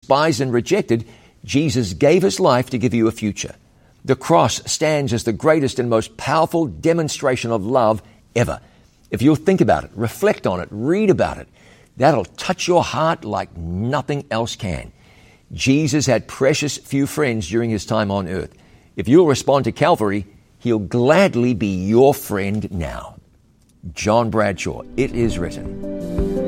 despised and rejected, Jesus gave his life to give you a future. The cross stands as the greatest and most powerful demonstration of love ever. If you'll think about it, reflect on it, read about it, that'll touch your heart like nothing else can. Jesus had precious few friends during his time on earth. If you'll respond to Calvary, he'll gladly be your friend now. John Bradshaw, it is written.